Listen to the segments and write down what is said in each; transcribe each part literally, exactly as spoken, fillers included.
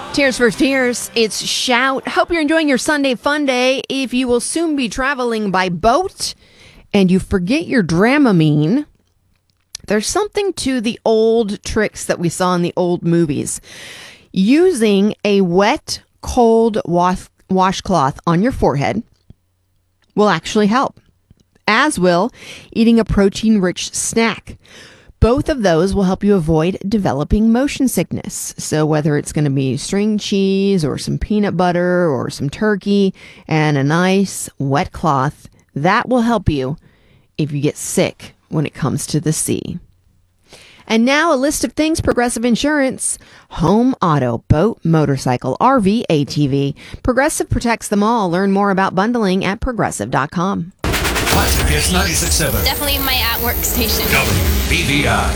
Tears for Fears, it's Shout. Hope you're enjoying your Sunday fun day. If you will soon be traveling by boat and you forget your Dramamine, there's something to the old tricks that we saw in the old movies. Using a wet, cold wash- washcloth on your forehead will actually help, as will eating a protein-rich snack. Both of those will help you avoid developing motion sickness. So whether it's going to be string cheese or some peanut butter or some turkey and a nice wet cloth, that will help you if you get sick when it comes to the sea. And now a list of things Progressive Insurance: home, auto, boat, motorcycle, R V, A T V. Progressive protects them all. Learn more about bundling at progressive dot com. Classic Hits ninety-six point seven. Definitely my at-work station. W B V I.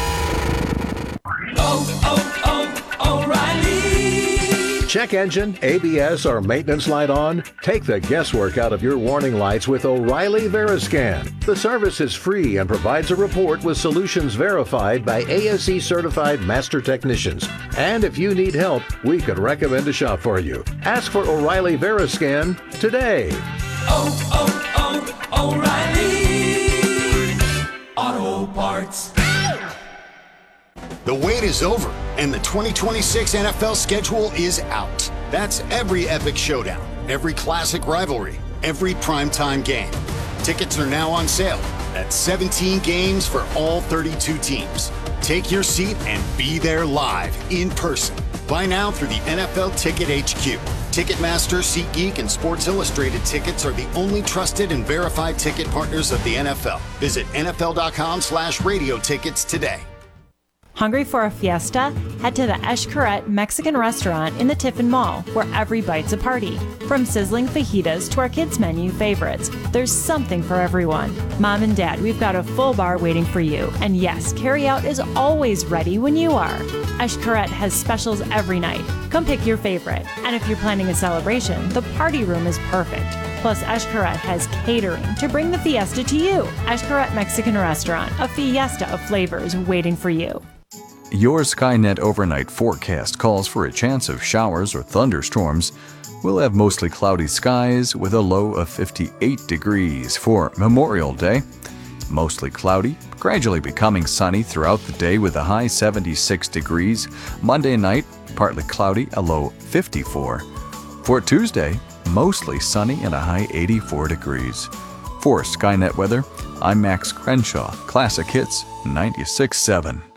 Oh, oh, oh, O'Reilly. Check engine, A B S, or maintenance light on? Take the guesswork out of your warning lights with O'Reilly Veriscan. The service is free and provides a report with solutions verified by A S E certified master technicians. And if you need help, we could recommend a shop for you. Ask for O'Reilly Veriscan today. Oh, oh, oh, O'Reilly Auto Parts. The wait is over, and the twenty twenty-six N F L schedule is out. That's every epic showdown, every classic rivalry, every primetime game. Tickets are now on sale. That's seventeen games for all thirty-two teams. Take your seat and be there live, in person. Buy now through the N F L Ticket H Q. Ticketmaster, SeatGeek, and Sports Illustrated tickets are the only trusted and verified ticket partners of the N F L. Visit N F L dot com slash radio tickets today. Hungry for a fiesta? Head to the Eshkaret Mexican restaurant in the Tiffin Mall, where every bite's a party. From sizzling fajitas to our kids' menu favorites, there's something for everyone. Mom and Dad, we've got a full bar waiting for you. And yes, carryout is always ready when you are. Eshkaret has specials every night. Come pick your favorite. And if you're planning a celebration, the party room is perfect. Plus, Eshkaret has catering to bring the fiesta to you. Eshkaret Mexican Restaurant, a fiesta of flavors waiting for you. Your Skynet overnight forecast calls for a chance of showers or thunderstorms. We'll have mostly cloudy skies with a low of fifty-eight degrees for Memorial Day. Mostly cloudy, gradually becoming sunny throughout the day with a high seventy-six degrees. Monday night, partly cloudy, a low fifty-four. For Tuesday, mostly sunny and a high eighty-four degrees. For Skynet weather, I'm Max Crenshaw, Classic Hits ninety-six point seven.